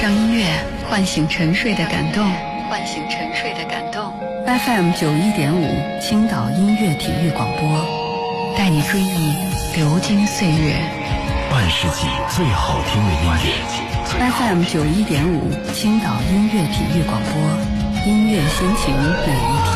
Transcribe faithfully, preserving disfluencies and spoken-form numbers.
让音乐唤醒沉睡的感动，唤醒沉睡的感动。 F M 九一点五，青岛音乐体育广播， 带你追忆流金岁月， 半世纪最好听的音乐。 F M 九一点五，青岛音乐体育广播，音乐心情每一天。